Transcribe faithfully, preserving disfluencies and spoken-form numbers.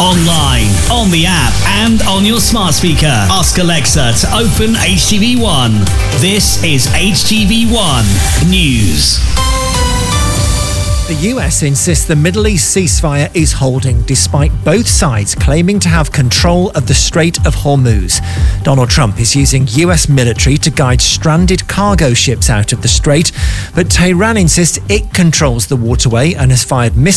Online, on the app, and on your smart speaker. Ask Alexa to open H T V one. This is H T V one News. The U S insists the Middle East ceasefire is holding, despite both sides claiming to have control of the Strait of Hormuz. Donald Trump is using U S military to guide stranded cargo ships out of the strait, but Tehran insists it controls the waterway and has fired missiles